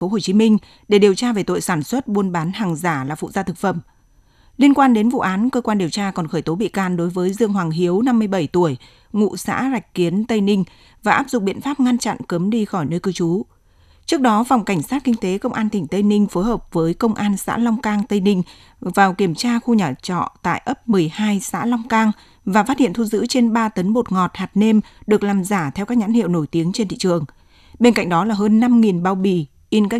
phố Hồ Chí Minh để điều tra về tội sản xuất buôn bán hàng giả là phụ gia thực phẩm. Liên quan đến vụ án, cơ quan điều tra còn khởi tố bị can đối với Dương Hoàng Hiếu, 57 tuổi, ngụ xã Rạch Kiến, Tây Ninh và áp dụng biện pháp ngăn chặn cấm đi khỏi nơi cư trú. Trước đó, Phòng Cảnh sát Kinh tế Công an tỉnh Tây Ninh phối hợp với Công an xã Long Cang, Tây Ninh vào kiểm tra khu nhà trọ tại ấp 12 xã Long Cang và phát hiện thu giữ trên 3 tấn bột ngọt hạt nêm được làm giả theo các nhãn hiệu nổi tiếng trên thị trường. Bên cạnh đó là hơn 5.000 bao bì in các